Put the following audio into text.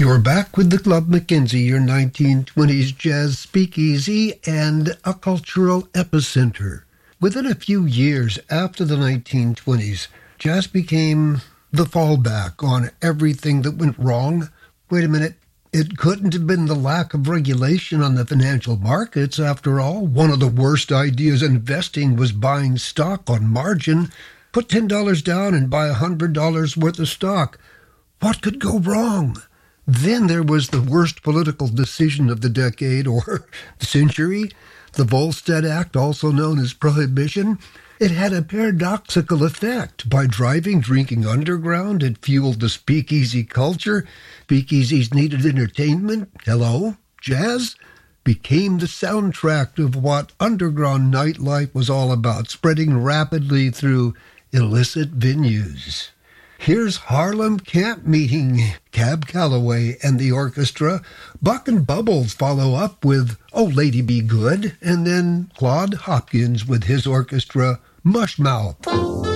You're back with the Club Mackenzie, your 1920s jazz speakeasy and a cultural epicenter. Within a few years after the 1920s, jazz became the fallback on everything that went wrong. Wait a minute, it couldn't have been the lack of regulation on the financial markets. After all, one of the worst ideas in investing was buying stock on margin. Put $10 down and buy $100 worth of stock. What could go wrong? Then there was the worst political decision of the decade or the century, the Volstead Act, also known as Prohibition. It had a paradoxical effect. By driving drinking underground, it fueled the speakeasy culture. Speakeasies needed entertainment. Hello, jazz became the soundtrack of what underground nightlife was all about, spreading rapidly through illicit venues. Here's Harlem Camp Meeting, Cab Calloway and the orchestra. Buck and Bubbles follow up with Oh Lady Be Good, and then Claude Hopkins with his orchestra, Mushmouth.